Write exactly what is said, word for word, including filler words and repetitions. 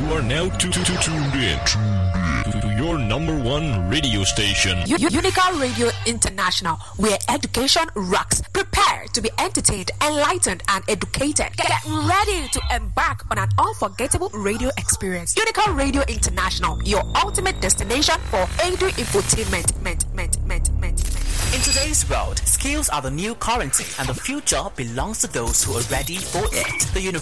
are now tu- tu- tu- tuned in to, to your number one radio station. U- Unica Radio International, where education rocks. Prepare to be entertained, enlightened, and educated. Get ready to embark on an unforgettable radio experience. Unica Radio International, your ultimate destination for audio infotainment. Ment, ment, ment, ment, ment. In today's world, skills are the new currency, and the future belongs to those who are ready for it. The